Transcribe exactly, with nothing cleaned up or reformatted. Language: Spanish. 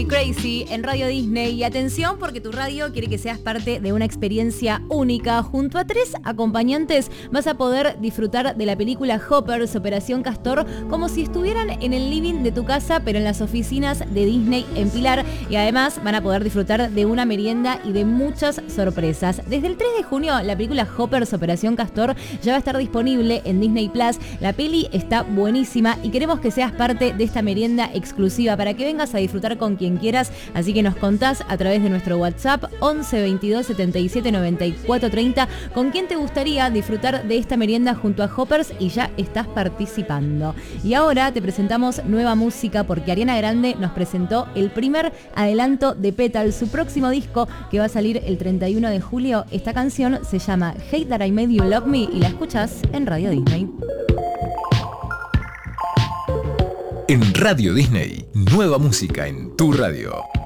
Crazy en Radio Disney. Y atención, porque tu radio quiere que seas parte de una experiencia única. Junto a tres acompañantes vas a poder disfrutar de la película Hoppers, Operación Castor, como si estuvieran en el living de tu casa, pero en las oficinas de Disney en Pilar. Y además van a poder disfrutar de una merienda y de muchas sorpresas. Desde el tres de junio, la película Hoppers, Operación Castor ya va a estar disponible en Disney Plus. La peli está buenísima y queremos que seas parte de esta merienda exclusiva para que vengas a disfrutar con quien quieras, así que nos contás a través de nuestro WhatsApp once veintidós setenta y siete noventa y cuatro treinta con quién te gustaría disfrutar de esta merienda junto a Hoppers y ya estás participando. Y ahora te presentamos nueva música porque Ariana Grande nos presentó el primer adelanto de Petal, su próximo disco que va a salir el treinta y uno de julio. Esta canción se llama Hate That I Made You Love Me y la escuchás en Radio Disney. En Radio Disney, nueva música en tu radio.